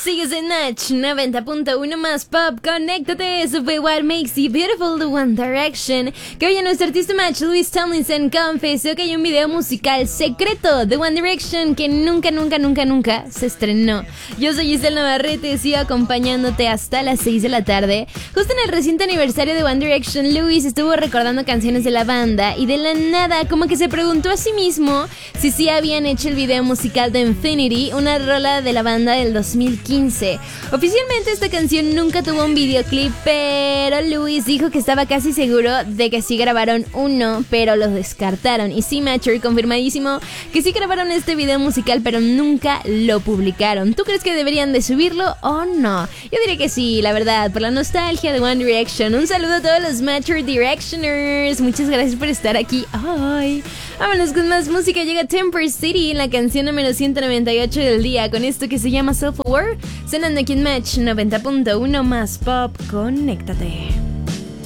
Sigues en Match 90.1 más pop. Conéctate, eso fue What Makes You Beautiful de One Direction. Que hoy nuestro artista Match, Louis Tomlinson, confesó que hay un video musical secreto de One Direction que nunca se estrenó. Yo soy Giselle Navarrete, sigo acompañándote hasta las 6 de la tarde. Justo en el reciente aniversario de One Direction, Louis estuvo recordando canciones de la banda y de la nada como que se preguntó a sí mismo si sí habían hecho el video musical de Infinity, una rola de la banda del 2015. Oficialmente esta canción nunca tuvo un videoclip, pero Louis dijo que estaba casi seguro de que sí grabaron uno, pero lo descartaron. Y sí, Matcher, confirmadísimo que sí grabaron este video musical, pero nunca lo publicaron. ¿Tú crees que deberían de subirlo o no? Yo diría que sí, la verdad, por la nostalgia de One Direction. Un saludo a todos los Matcher Directioners. Muchas gracias por estar aquí hoy. Vámonos con más música. Llega Temper City, la canción número 198 del día, con esto que se llama Self-Aware, sonando aquí en Match 90.1 más pop. Conéctate.